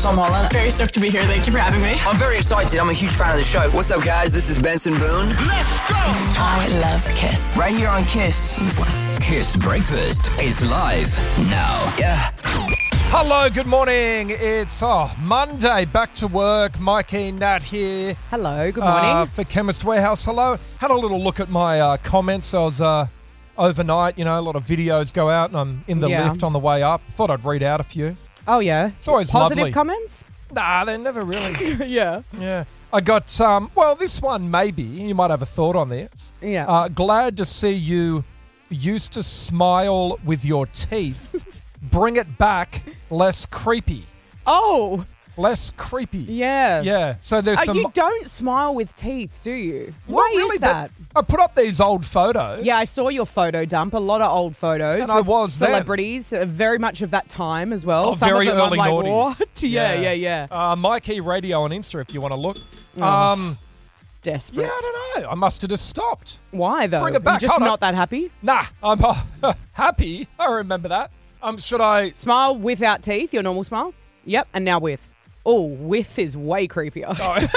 Tom Holland. Very stoked to be here. Thank you for having me. I'm very excited. I'm a huge fan of the show. What's up, guys? This is Benson Boone. Let's go! I love Kiss. Right here on Kiss. Kiss Breakfast is live now. Yeah. Hello, good morning. It's Monday, back to work. Mikey, Nat here. Hello, good morning. For Chemist Warehouse. Hello. Had a little look at my comments. I was overnight, a lot of videos go out, and I'm in the lift on the way up. Thought I'd read out a few. Oh, yeah? It's always Positive lovely. comments? Nah, they're never really. Yeah. Yeah. I got, this one maybe. You might have a thought on this. Yeah. Glad to see you used to smile with your teeth. Bring it back, less creepy. Oh! Less creepy. Yeah. Yeah. So there's some... You don't smile with teeth, do you? Not Why really, is that? I put up these old photos. Yeah, I saw your photo dump. A lot of old photos. And I was celebrities, very much of that time as well. Oh, Some very of them early I'm like, noughties. what? Yeah. Mikey Radio on Insta if you want to look. Desperate. Yeah, I don't know. I must have just stopped. Why, though? Bring it back. You're just Hold on. not that happy? Nah, I'm happy. I remember that. Should I... Smile without teeth, your normal smile? Yep, and now with. Oh, with is way creepier.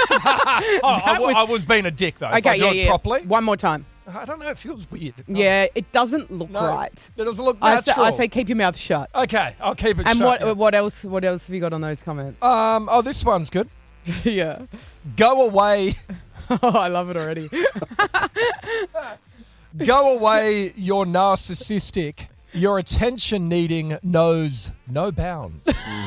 I was being a dick, though. If I do it properly. One more time. I don't know. It feels weird. Yeah, it doesn't look No, right. It doesn't look natural. I say keep your mouth shut. Okay, I'll keep it And shut. what else? What else have you got on those comments? This one's good. Yeah. Go away. Oh, I love it already. Go away, you're narcissistic. Your attention-needing knows no bounds.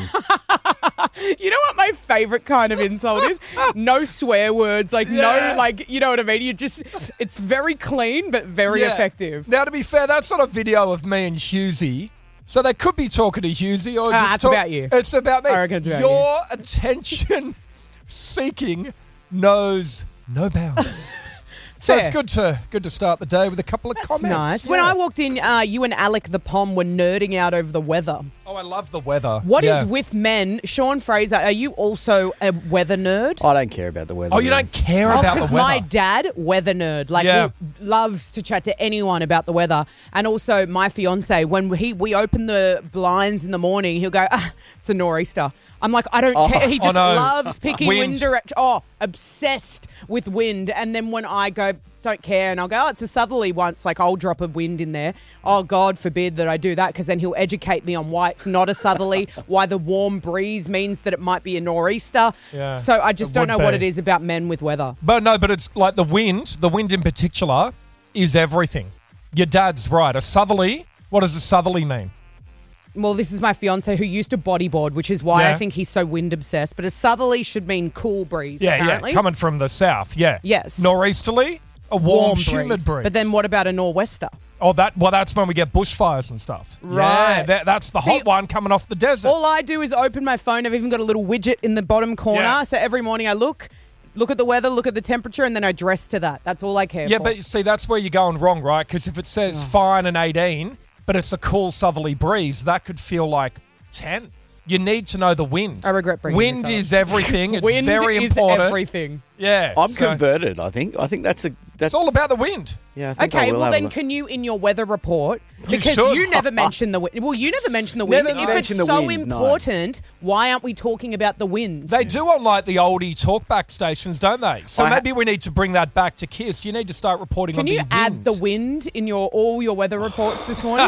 You know what my favourite kind of insult is? No swear words, no, you know what I mean? It's very clean, but very effective. Now, to be fair, that's not a video of me and Hughesy. So they could be talking to Hughesy or just it's about you. It's about me. I reckon it's about Your attention-seeking knows no bounds. So it's good to start the day with a couple of comments. Nice. Yeah. When I walked in, you and Alec the Pom were nerding out over the weather. Oh, I love the weather. What is with men? Sean Fraser, are you also a weather nerd? I don't care about the weather. Oh, you don't care about the Because weather? my dad, weather nerd, he loves to chat to anyone about the weather. And also my fiance, when we open the blinds in the morning, he'll go, it's a nor'easter. I'm like, I don't care. He just loves picking wind direction. Oh, obsessed with wind. And then when I go, don't care, and I'll go, it's a southerly once, I'll drop a wind in there. Oh, God forbid that I do that, because then he'll educate me on why it's not a southerly, why the warm breeze means that it might be a nor'easter. Yeah, so I just don't know what it is about men with weather. But it's like the wind in particular is everything. Your dad's right. A southerly, what does a southerly mean? Well, this is my fiance who used to bodyboard, which is why I think he's so wind obsessed. But a southerly should mean cool breeze, apparently. Coming from the south, Yes. Nor'easterly, a warm humid breeze. But then what about a nor'wester? Oh, that's when we get bushfires and stuff. Right. Yeah, that's the hot one coming off the desert. All I do is open my phone. I've even got a little widget in the bottom corner. Yeah. So every morning I look at the weather, look at the temperature, and then I dress to that. That's all I care for. Yeah, but see, that's where you're going wrong, right? Because if it says fine and 18, but it's a cool southerly breeze, that could feel like 10. You need to know the wind. I regret bringing wind this up. is everything. It's wind very is important. Everything. Yeah. I'm converted, I think. I think that's it's all about the wind. Yeah, I think I Okay, will well have then a- can you, in your weather report, You because should. you never mention the wind. Well, you never mention the wind. Never If mention it's the so wind, no. important, why aren't we talking about the wind? They do on the oldie talkback stations, don't they? So maybe we need to bring that back to KISS. You need to start reporting Can on you the wind. add the wind in all your weather reports this morning?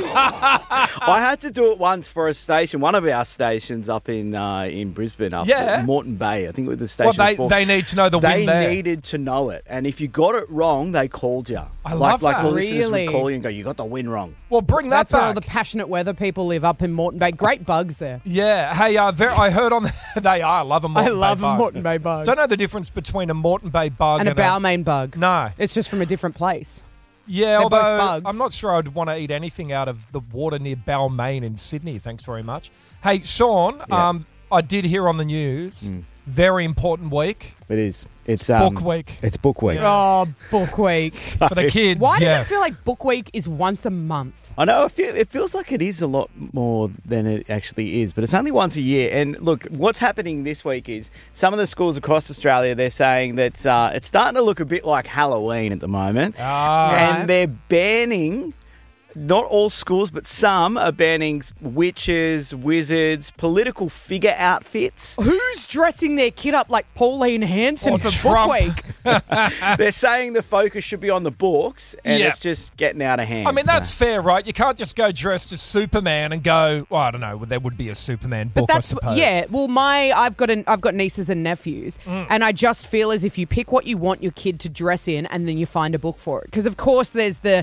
I had to do it once for a station, one of our stations up in Brisbane, up at Moreton Bay. I think it was the station. Well, they need to know the wind there. They needed to know it. And if you got it wrong, they called you. I love that. the listeners Really? would call you and go, you got the wind wrong. Well, bring that That's where back. all the passionate weather people live, up in Moreton Bay. Great bugs there. Yeah. Hey, I heard on they are. I love a Moreton I love Bay a bug. Moreton Bay bug. Don't know the difference between a Moreton Bay bug And a Balmain bug. No. It's just from a different place. Yeah, They're both although bugs. I'm not sure I'd want to eat anything out of the water near Balmain in Sydney. Thanks very much. Hey, Sean, I did hear on the news, very important week. It is. It's Book week. It's book week. Oh, book week. For the kids. Why does yeah. it feel like book week is once a month? I know, it feels like it is a lot more than it actually is, but it's only once a year. And look, what's happening this week is some of the schools across Australia, they're saying that it's starting to look a bit like Halloween at the moment. Ah. And they're banning not all schools, but some are banning witches, wizards, political figure outfits. Who's dressing their kid up like Pauline Hanson Or for Trump. Book Week? They're saying the focus should be on the books, and Yeah. it's just getting out of hand. I mean, that's so. fair, right? You can't just go dressed as Superman and go, well, I don't know, there would be a Superman book, But that's I suppose. yeah. Well, I've got nieces and nephews, and I just feel as if you pick what you want your kid to dress in, and then you find a book for it. Because of course there's the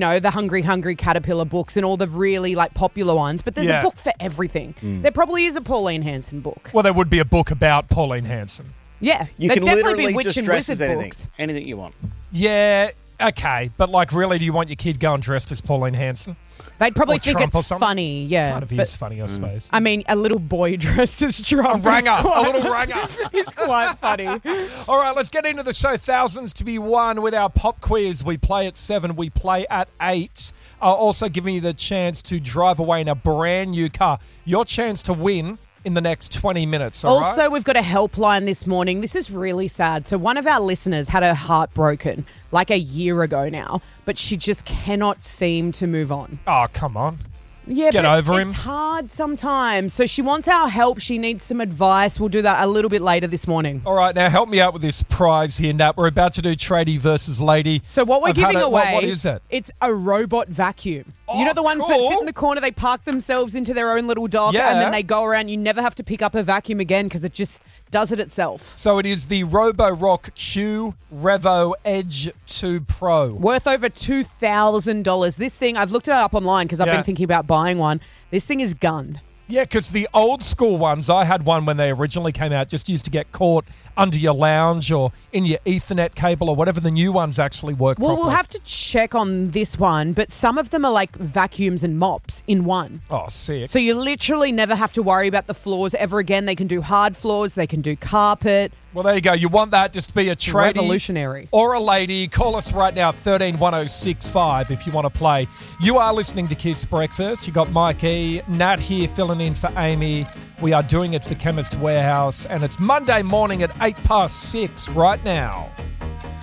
Hungry Caterpillar books and all the really like popular ones, but there's Yeah. a book for everything. There probably is a Pauline Hanson book. Well, there would be a book about Pauline Hanson. Yeah, You there'd can definitely literally be witch just and dress wizard as anything. books. Anything you want. Yeah, okay. But, like, really, do you want your kid going dressed as Pauline Hanson? They'd probably Or think Trump or it's something? funny. Yeah, Kind of but- is funny, I suppose. I mean, a little boy dressed as Trump. A ranger, is quite- a little ranger. It's quite funny. All right, let's get into the show. Thousands to be won with our pop quiz. We play at 7, we play at 8. Also giving you the chance to drive away in a brand new car. Your chance to win in the next 20 minutes, all right? Also, we've got a helpline this morning. This is really sad. So one of our listeners had her heart broken like a year ago now, but she just cannot seem to move on. Oh, come on. Yeah, Get but over him. It's hard sometimes. So she wants our help. She needs some advice. We'll do that a little bit later this morning. All right, now help me out with this prize here, Nat. We're about to do tradie versus lady. So what we're I've had giving it- away, what is it? It's a robot vacuum. Oh, you know the ones that cool. sit in the corner, they park themselves into their own little dock Yeah. and then they go around. You never have to pick up a vacuum again because it just does it itself. So it is the Roborock Q Revo Edge 2 Pro. Worth over $2,000. This thing, I've looked it up online because I've Yeah. been thinking about buying one. This thing is gunned. Yeah, because the old school ones, I had one when they originally came out, just used to get caught under your lounge or in your Ethernet cable or whatever. The new ones actually work Well, properly. we'll have to check on this one, but some of them are like vacuums and mops in one. Oh, sick. So you literally never have to worry about the floors ever again. They can do hard floors, they can do carpet. Well, there you go. You want that just to be a tradie Revolutionary. or a lady. Call us right now, 131065 if you want to play. You are listening to Kiss Breakfast. You got Mike E, Nat here filling in for Amy. We are doing it for Chemist Warehouse, and it's Monday morning at 6:08 right now.